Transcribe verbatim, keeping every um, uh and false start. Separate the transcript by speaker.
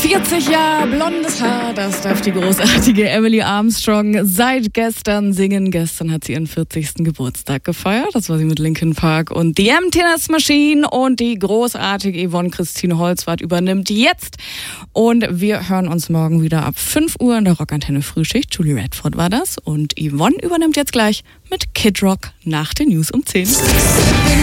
Speaker 1: vierzig Jahre blondes Haar, das darf die großartige Emily Armstrong seit gestern singen. Gestern hat sie ihren vierzigsten Geburtstag gefeiert. Das war sie mit Linkin Park und The Emptiness Machine. Und die großartige Yvonne Christine Holzwarth übernimmt jetzt. Und wir hören uns morgen wieder ab fünf Uhr in der Rockantenne Frühschicht. Julie Redford war das. Und Yvonne übernimmt jetzt gleich mit Kid Rock nach den News um zehn.